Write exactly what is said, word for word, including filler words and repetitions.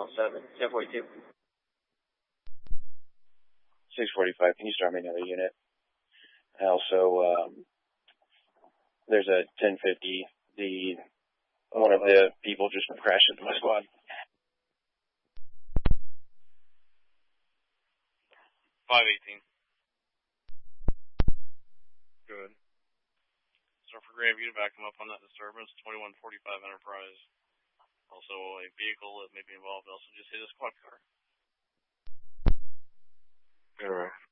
on seven, ten forty-two. six forty-five, can you start me another unit? Also, um, there's a ten fifty. The one of the people just crashed into my squad. five eighteen. Good. Start for Grandview to back him up on that disturbance. twenty-one forty-five Enterprise. Also a vehicle that may be involved also just hit a squad car. Good, right.